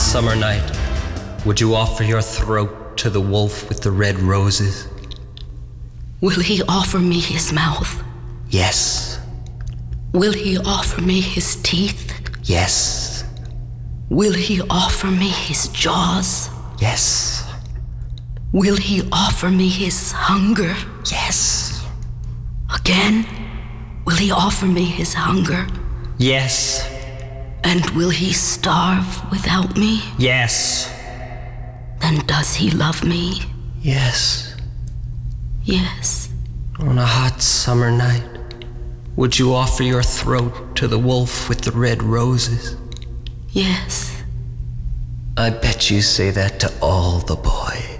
summer night, would you offer your throat to the wolf with the red roses? Will he offer me his mouth? Yes. Will he offer me his teeth? Yes. Will he offer me his jaws? Yes. Will he offer me his hunger? Yes. Again, will he offer me his hunger? Yes. And will he starve without me? Yes. Then does he love me? Yes. Yes. On a hot summer night, would you offer your throat to the wolf with the red roses? Yes. I bet you say that to all the boys.